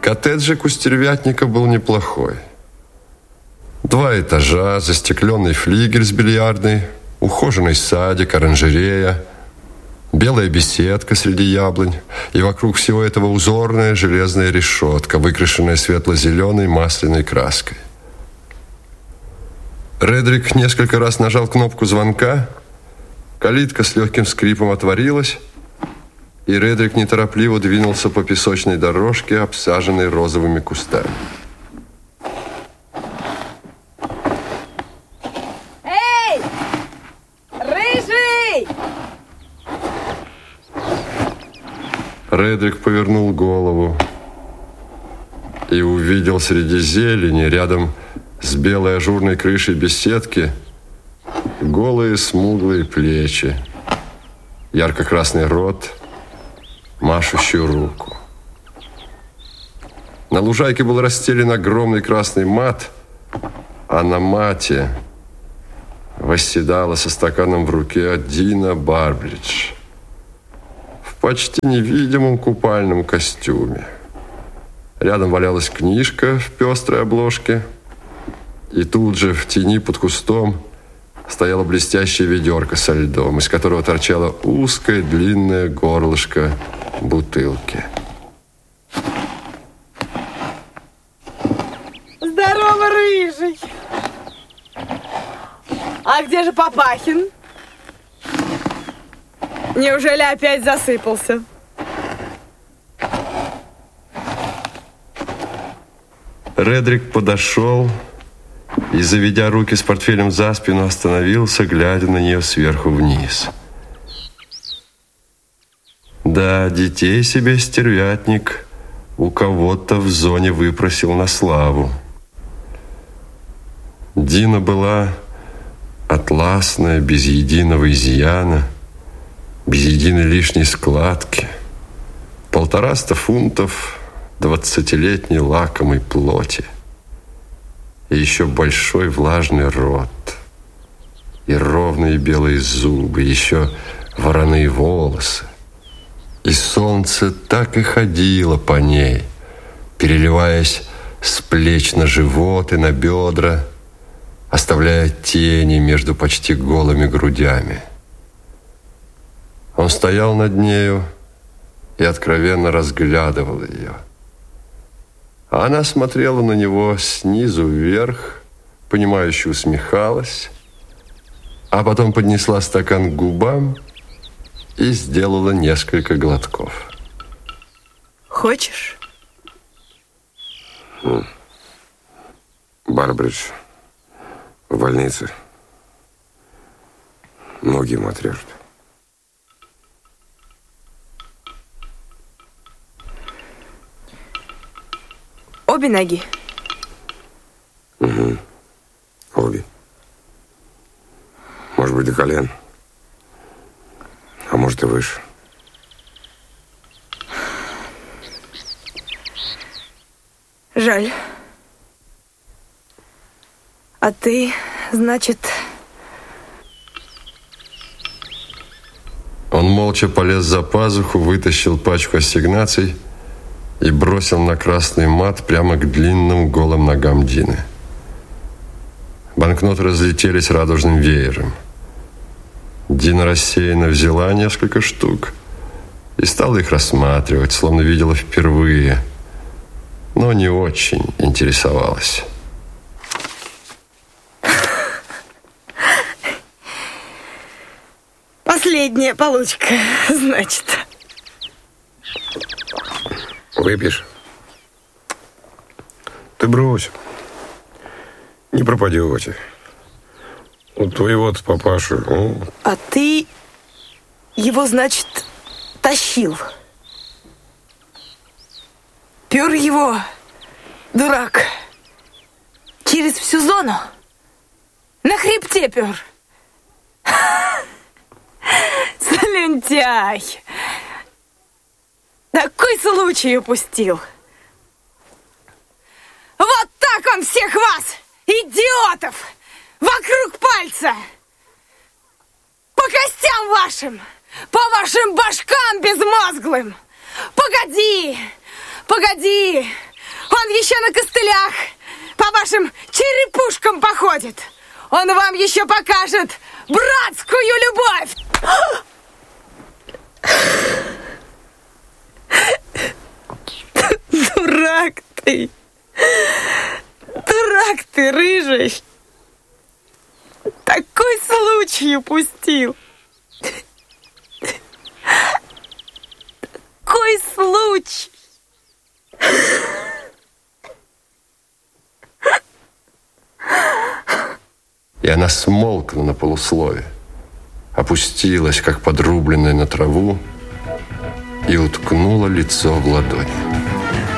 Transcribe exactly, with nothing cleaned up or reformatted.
Коттеджик у стервятника был неплохой. Два этажа, застекленный флигель с бильярдной, ухоженный садик, оранжерея, белая беседка среди яблонь, и вокруг всего этого узорная железная решетка, выкрашенная светло-зеленой масляной краской. Редрик несколько раз нажал кнопку звонка, калитка с легким скрипом отворилась, и Редрик неторопливо двинулся по песочной дорожке, обсаженной розовыми кустами. Эй! Рыжий! Редрик повернул голову и увидел среди зелени, рядом с белой ажурной крышей беседки, голые смуглые плечи, ярко-красный рот, машущую руку. На лужайке был расстелен огромный красный мат, а на мате восседала со стаканом в руке Дина Барбридж в почти невидимом купальном костюме. Рядом валялась книжка в пестрой обложке, и тут же в тени под кустом стояла блестящая ведерко со льдом, из которого торчало узкое длинное горлышко бутылки. Здорово, Рыжий! А где же Папахин? Неужели опять засыпался? Редрик подошел и, заведя руки с портфелем за спину, остановился, глядя на нее сверху вниз. Да, детей себе стервятник у кого-то в зоне выпросил на славу. Дина была атласная, без единого изъяна, без единой лишней складки. Полтораста фунтов двадцатилетней лакомой плоти. И еще большой влажный рот. И ровные белые зубы, еще вороные волосы. И солнце так и ходило по ней, переливаясь с плеч на живот и на бедра, оставляя тени между почти голыми грудями. Он стоял над нею и откровенно разглядывал ее. А она смотрела на него снизу вверх, понимающе усмехалась, а потом поднесла стакан к губам и сделала несколько глотков. Хочешь? Барбридж в больнице. Ноги ему отрежут. Обе ноги? Угу. Обе. Может быть, до колен. А может, и выше. Жаль. А ты, значит... Он молча полез за пазуху, вытащил пачку ассигнаций и бросил на красный мат прямо к длинным голым ногам Дины. Банкноты разлетелись радужным веером. Дина рассеянно взяла несколько штук и стала их рассматривать, словно видела впервые, но не очень интересовалась. Последняя получка, значит. Выпьешь? Ты брось. Не пропадете. У твоего-то папашу. Ну... А ты его, значит, тащил? Пёр его, дурак, через всю зону? На хребте пёр? Слюнтяй! Такой случай упустил. Вот так он всех вас, идиотов, вокруг пальца. По костям вашим, по вашим башкам безмозглым. Погоди, погоди, Он еще на костылях по вашим черепушкам походит. Он вам еще покажет братскую любовь. Дурак ты. Дурак ты, рыжий. Такой случай упустил. Такой случай. И она смолкла на полуслове, опустилась, как подрубленная на траву, и уткнула лицо в ладони.